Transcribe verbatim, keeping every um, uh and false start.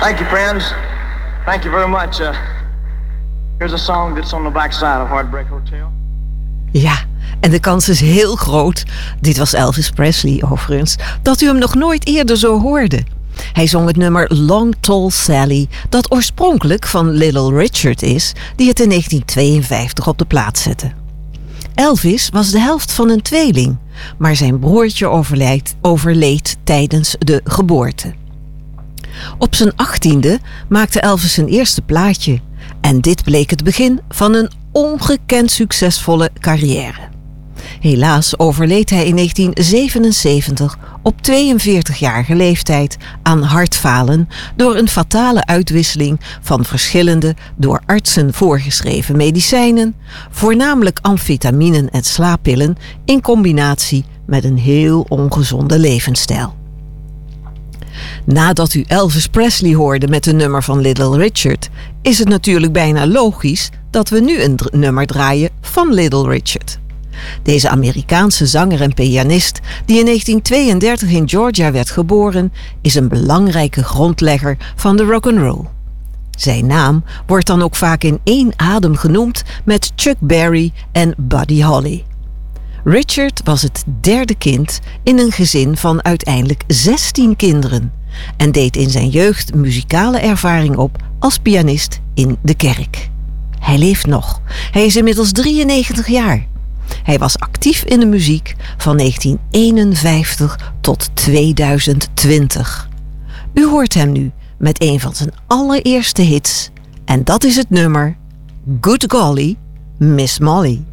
Thank you, friends. Thank you very much. Uh, here's a song that's on the backside of Heartbreak Hotel. Ja, en de kans is heel groot, dit was Elvis Presley overigens, dat u hem nog nooit eerder zo hoorde. Hij zong het nummer Long Tall Sally, dat oorspronkelijk van Little Richard is, die het in negentien tweeënvijftig op de plaat zette. Elvis was de helft van een tweeling, maar zijn broertje overleed, overleed tijdens de geboorte. Op zijn achttiende maakte Elvis zijn eerste plaatje en dit bleek het begin van een ongekend succesvolle carrière. Helaas overleed hij in negentien zevenenzeventig op tweeënveertigjarige leeftijd aan hartfalen door een fatale uitwisseling van verschillende door artsen voorgeschreven medicijnen, voornamelijk amfetaminen en slaappillen in combinatie met een heel ongezonde levensstijl. Nadat u Elvis Presley hoorde met een nummer van Little Richard, is het natuurlijk bijna logisch dat we nu een dr- nummer draaien van Little Richard. Deze Amerikaanse zanger en pianist, die in negentien tweeëndertig in Georgia werd geboren, is een belangrijke grondlegger van de rock'n'roll. Zijn naam wordt dan ook vaak in één adem genoemd met Chuck Berry en Buddy Holly. Richard was het derde kind in een gezin van uiteindelijk zestien kinderen en deed in zijn jeugd muzikale ervaring op als pianist in de kerk. Hij leeft nog. Hij is inmiddels drieënnegentig jaar. Hij was actief in de muziek van negentien eenenvijftig tot tweeduizend twintig. U hoort hem nu met een van zijn allereerste hits en dat is het nummer Good Golly, Miss Molly.